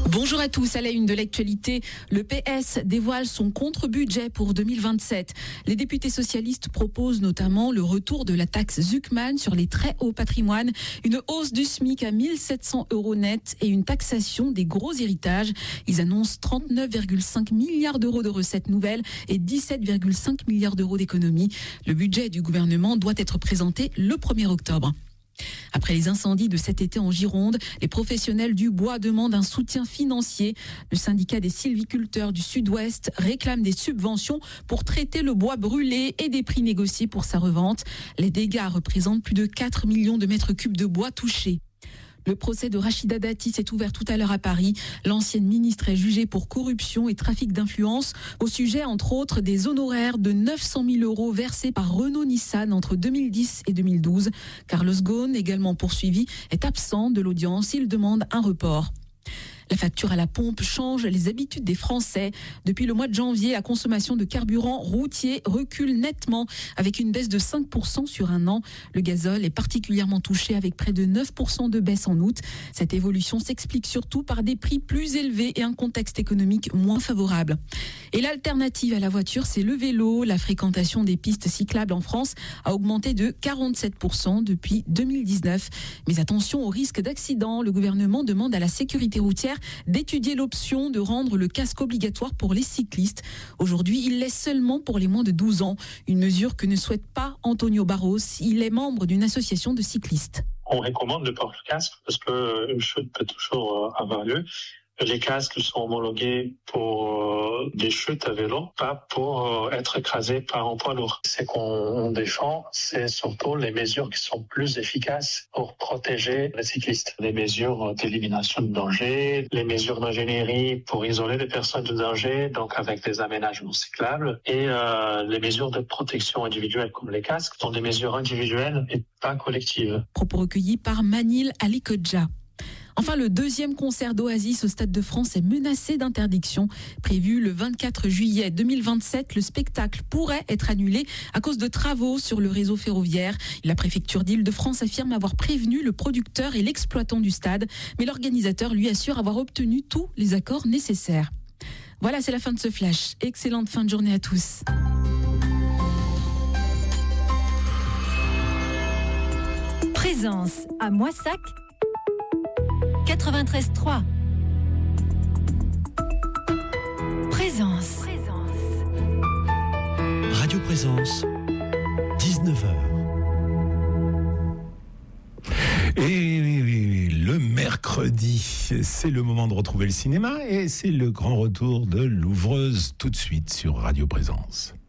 Bonjour à tous, à la une de l'actualité, le PS dévoile son contre-budget pour 2027. Les députés socialistes proposent notamment le retour de la taxe Zuckman sur les très hauts patrimoines, une hausse du SMIC à 1 700 € net et une taxation des gros héritages. Ils annoncent 39,5 milliards d'euros de recettes nouvelles et 17,5 milliards d'euros d'économies. Le budget du gouvernement doit être présenté le 1er octobre. Après les incendies de cet été en Gironde, les professionnels du bois demandent un soutien financier. Le syndicat des sylviculteurs du Sud-Ouest réclame des subventions pour traiter le bois brûlé et des prix négociés pour sa revente. Les dégâts représentent plus de 4 millions de mètres cubes de bois touchés. Le procès de Rachida Dati s'est ouvert tout à l'heure à Paris. L'ancienne ministre est jugée pour corruption et trafic d'influence au sujet, entre autres, des honoraires de 900 000 € versés par Renault-Nissan entre 2010 et 2012. Carlos Ghosn, également poursuivi, est absent de l'audience. Il demande un report. La facture à la pompe change les habitudes des Français. Depuis le mois de janvier, la consommation de carburant routier recule nettement avec une baisse de 5% sur un an. Le gazole est particulièrement touché avec près de 9% de baisse en août. Cette évolution s'explique surtout par des prix plus élevés et un contexte économique moins favorable. Et l'alternative à la voiture, c'est le vélo. La fréquentation des pistes cyclables en France a augmenté de 47% depuis 2019. Mais attention au risque d'accident. Le gouvernement demande à la sécurité routière d'étudier l'option de rendre le casque obligatoire pour les cyclistes. Aujourd'hui, il l'est seulement pour les moins de 12 ans. Une mesure que ne souhaite pas Antonio Barros. Il est membre d'une association de cyclistes. On recommande de porter le casque parce qu'une chute peut toujours avoir lieu. Les casques sont homologués pour des chutes à vélo, pas pour être écrasés par un poids lourd. Ce qu'on défend, c'est surtout les mesures qui sont plus efficaces pour protéger les cyclistes. Les mesures d'élimination de danger, les mesures d'ingénierie pour isoler les personnes de danger, donc avec des aménagements cyclables, et les mesures de protection individuelle comme les casques sont des mesures individuelles et pas collectives. Propos recueillis par Manil Alikodja. Enfin, le deuxième concert d'Oasis au Stade de France est menacé d'interdiction. Prévu le 24 juillet 2027, le spectacle pourrait être annulé à cause de travaux sur le réseau ferroviaire. La préfecture d'Île-de-France affirme avoir prévenu le producteur et l'exploitant du stade, mais l'organisateur lui assure avoir obtenu tous les accords nécessaires. Voilà, c'est la fin de ce flash. Excellente fin de journée à tous. Présence à Moissac 93.3. Présence. Radio Présence, 19h. Et le mercredi, c'est le moment de retrouver le cinéma et c'est le grand retour de l'ouvreuse tout de suite sur Radio Présence.